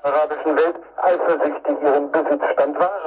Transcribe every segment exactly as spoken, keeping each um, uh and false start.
arabischen Welt eifersüchtig ihren Besitzstand wahren.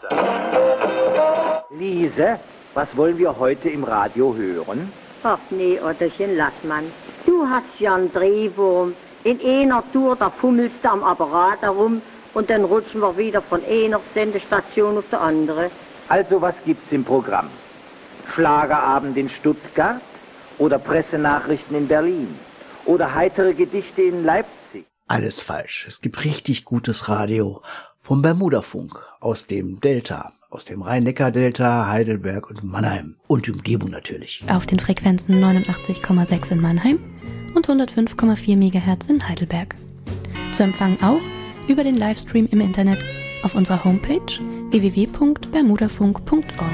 Lise, was wollen wir heute im Radio hören? Ach nee, Otterchen, lass man. Du hast ja einen Drehwurm. In einer Tour, da fummelst du am Apparat herum und dann rutschen wir wieder von einer Sendestation auf die andere. Also, was gibt's im Programm? Schlagerabend in Stuttgart oder Pressenachrichten in Berlin oder heitere Gedichte in Leipzig? Alles falsch. Es gibt richtig gutes Radio vom Bermudafunk aus dem Delta, aus dem Rhein-Neckar-Delta, Heidelberg und Mannheim und die Umgebung natürlich. Auf den Frequenzen neunundachtzig Komma sechs in Mannheim und hundertfünf Komma vier Megahertz in Heidelberg. Zu empfangen auch über den Livestream im Internet auf unserer Homepage w w w punkt bermudafunk punkt org.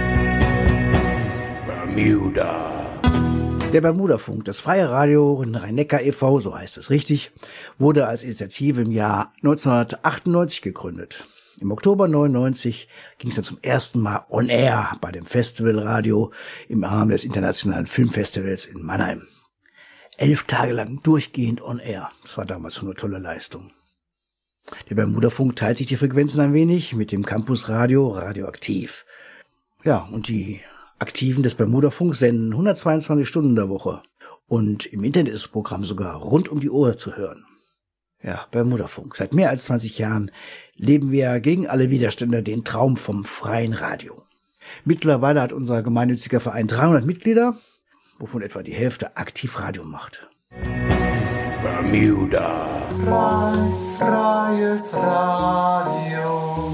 Bermuda. Der Bermudafunk, das freie Radio in Rhein-Neckar e V, so heißt es richtig, wurde als Initiative im Jahr neunzehnhundertachtundneunzig gegründet. Im Oktober neunundneunzig ging es dann zum ersten Mal on air bei dem Festivalradio im Rahmen des Internationalen Filmfestivals in Mannheim. Elf Tage lang durchgehend on air. Das war damals schon eine tolle Leistung. Der Bermudafunk teilt sich die Frequenzen ein wenig mit dem Campusradio Radioaktiv. Ja, und die Aktiven des Bermudafunk senden hundertzweiundzwanzig Stunden in der Woche. Und im Internet ist das Programm sogar rund um die Uhr zu hören. Ja, Bermudafunk. Seit mehr als zwanzig Jahren leben wir gegen alle Widerstände den Traum vom freien Radio. Mittlerweile hat unser gemeinnütziger Verein dreihundert Mitglieder, wovon etwa die Hälfte aktiv Radio macht. Bermuda. Freies Radio.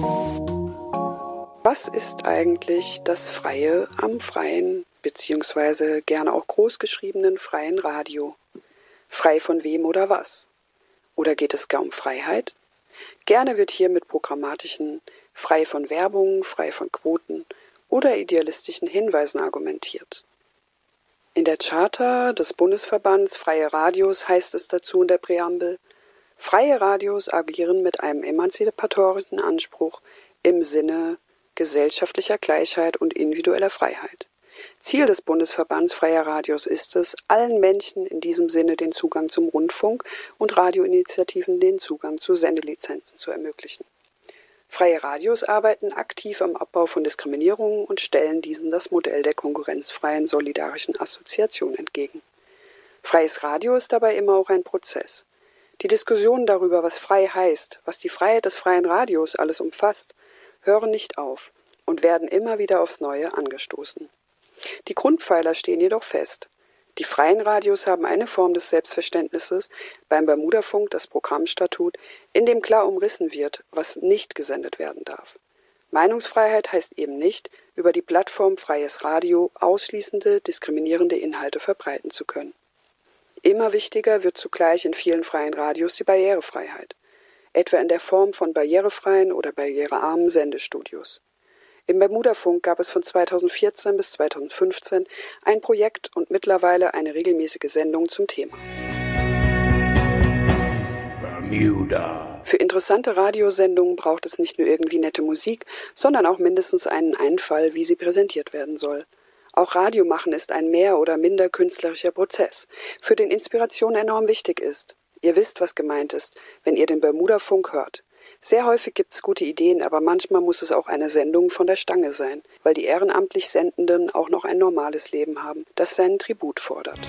Was ist eigentlich das Freie am freien, beziehungsweise gerne auch großgeschriebenen freien Radio? Frei von wem oder was? Oder geht es gar um Freiheit? Gerne wird hier mit programmatischen, frei von Werbung, frei von Quoten oder idealistischen Hinweisen argumentiert. In der Charta des Bundesverbands Freie Radios heißt es dazu in der Präambel: Freie Radios agieren mit einem emanzipatorischen Anspruch im Sinne gesellschaftlicher Gleichheit und individueller Freiheit. Ziel des Bundesverbands Freier Radios ist es, allen Menschen in diesem Sinne den Zugang zum Rundfunk und Radioinitiativen den Zugang zu Sendelizenzen zu ermöglichen. Freie Radios arbeiten aktiv am Abbau von Diskriminierungen und stellen diesen das Modell der konkurrenzfreien solidarischen Assoziation entgegen. Freies Radio ist dabei immer auch ein Prozess. Die Diskussionen darüber, was frei heißt, was die Freiheit des freien Radios alles umfasst, hören nicht auf und werden immer wieder aufs Neue angestoßen. Die Grundpfeiler stehen jedoch fest. Die freien Radios haben eine Form des Selbstverständnisses, beim Bermudafunk das Programmstatut, in dem klar umrissen wird, was nicht gesendet werden darf. Meinungsfreiheit heißt eben nicht, über die Plattform Freies Radio ausschließende, diskriminierende Inhalte verbreiten zu können. Immer wichtiger wird zugleich in vielen freien Radios die Barrierefreiheit, etwa in der Form von barrierefreien oder barrierearmen Sendestudios. Im Bermudafunk gab es von zweitausendvierzehn bis zweitausendfünfzehn ein Projekt und mittlerweile eine regelmäßige Sendung zum Thema. Bermuda. Für interessante Radiosendungen braucht es nicht nur irgendwie nette Musik, sondern auch mindestens einen Einfall, wie sie präsentiert werden soll. Auch Radiomachen ist ein mehr oder minder künstlerischer Prozess, für den Inspiration enorm wichtig ist. Ihr wisst, was gemeint ist, wenn ihr den Bermudafunk hört. Sehr häufig gibt es gute Ideen, aber manchmal muss es auch eine Sendung von der Stange sein, weil die ehrenamtlich Sendenden auch noch ein normales Leben haben, das seinen Tribut fordert.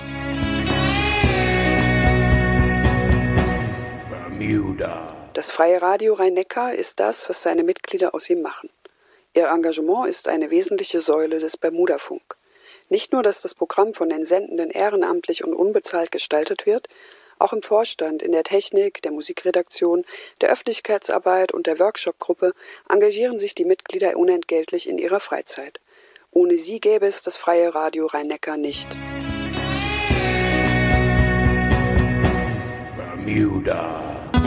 Bermuda. Das Freie Radio Rhein-Neckar ist das, was seine Mitglieder aus ihm machen. Ihr Engagement ist eine wesentliche Säule des Bermudafunk. Nicht nur, dass das Programm von den Sendenden ehrenamtlich und unbezahlt gestaltet wird, auch im Vorstand, in der Technik, der Musikredaktion, der Öffentlichkeitsarbeit und der Workshop-Gruppe engagieren sich die Mitglieder unentgeltlich in ihrer Freizeit. Ohne sie gäbe es das Freie Radio Rhein-Neckar nicht. Bermuda.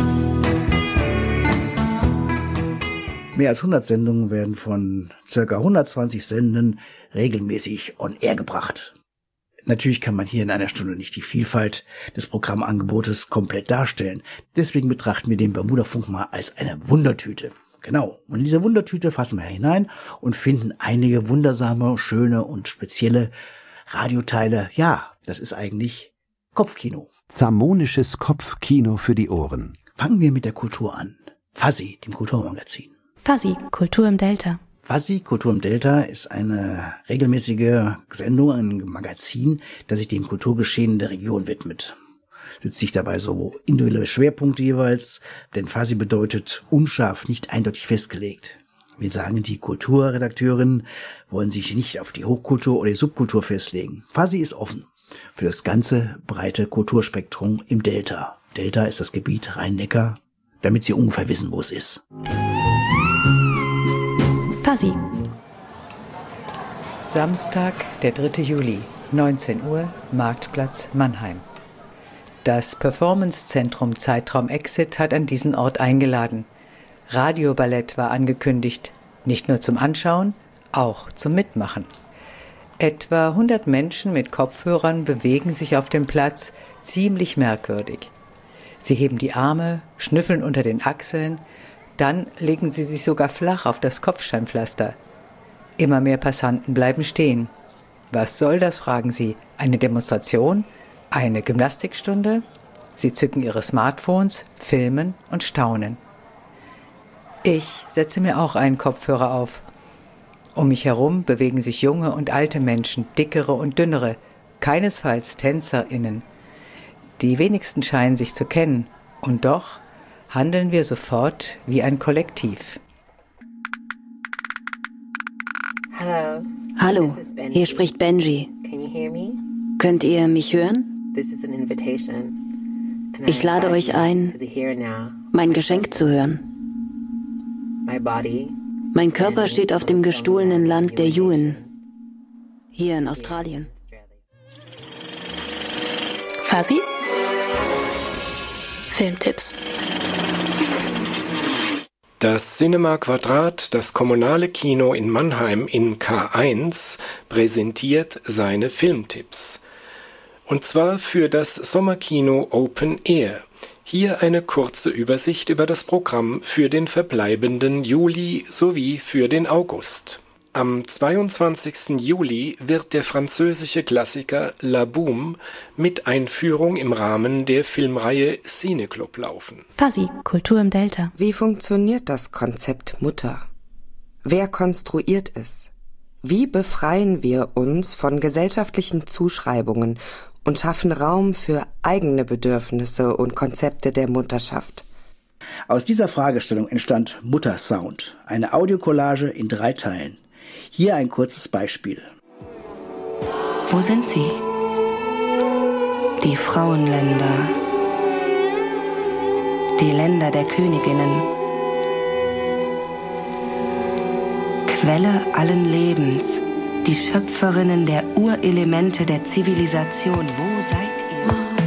Mehr als hundert Sendungen werden von ca. hundertzwanzig Sendenden regelmäßig on air gebracht. Natürlich kann man hier in einer Stunde nicht die Vielfalt des Programmangebotes komplett darstellen. Deswegen betrachten wir den Bermudafunk mal als eine Wundertüte. Genau. Und in diese Wundertüte fassen wir hinein und finden einige wundersame, schöne und spezielle Radioteile. Ja, das ist eigentlich Kopfkino. Zamonisches Kopfkino für die Ohren. Fangen wir mit der Kultur an. Fuzzy, dem Kulturmagazin. Fuzzy, Kultur im Delta. Fuzzy, Kultur im Delta ist eine regelmäßige Sendung, ein Magazin, das sich dem Kulturgeschehen der Region widmet. Setzt sich dabei so individuelle Schwerpunkte jeweils, denn Fuzzy bedeutet unscharf, nicht eindeutig festgelegt. Wir sagen, die Kulturredakteurinnen wollen sich nicht auf die Hochkultur oder die Subkultur festlegen. Fuzzy ist offen für das ganze breite Kulturspektrum im Delta. Delta ist das Gebiet Rhein-Neckar, damit Sie ungefähr wissen, wo es ist. Fuzzy. Samstag, der dritte Juli, neunzehn Uhr, Marktplatz Mannheim. Das Performance-Zentrum Zeitraum Exit hat an diesen Ort eingeladen. Radioballett war angekündigt, nicht nur zum Anschauen, auch zum Mitmachen. Etwa hundert Menschen mit Kopfhörern bewegen sich auf dem Platz ziemlich merkwürdig. Sie heben die Arme, schnüffeln unter den Achseln, dann legen sie sich sogar flach auf das Kopfsteinpflaster. Immer mehr Passanten bleiben stehen. Was soll das, fragen sie. Eine Demonstration? Eine Gymnastikstunde? Sie zücken ihre Smartphones, filmen und staunen. Ich setze mir auch einen Kopfhörer auf. Um mich herum bewegen sich junge und alte Menschen, dickere und dünnere, keinesfalls TänzerInnen. Die wenigsten scheinen sich zu kennen, und doch handeln wir sofort wie ein Kollektiv. Hallo, hier spricht Benji. Könnt ihr mich hören? Ich lade euch ein, mein Geschenk zu hören. Mein Körper steht auf dem gestohlenen Land der Yuin, hier in Australien. Fuzzy? Filmtipps. Das Cinema Quadrat, das kommunale Kino in Mannheim in K eins, präsentiert seine Filmtipps. Und zwar für das Sommerkino Open Air. Hier eine kurze Übersicht über das Programm für den verbleibenden Juli sowie für den August. Am zweiundzwanzigsten Juli wird der französische Klassiker La Boum mit Einführung im Rahmen der Filmreihe Cineclub laufen. Fuzzy, Kultur im Delta. Wie funktioniert das Konzept Mutter? Wer konstruiert es? Wie befreien wir uns von gesellschaftlichen Zuschreibungen und schaffen Raum für eigene Bedürfnisse und Konzepte der Mutterschaft? Aus dieser Fragestellung entstand Muttersound, eine Audiokollage in drei Teilen. Hier ein kurzes Beispiel. Wo sind sie? Die Frauenländer. Die Länder der Königinnen. Quelle allen Lebens. Die Schöpferinnen der Urelemente der Zivilisation. Wo seid ihr?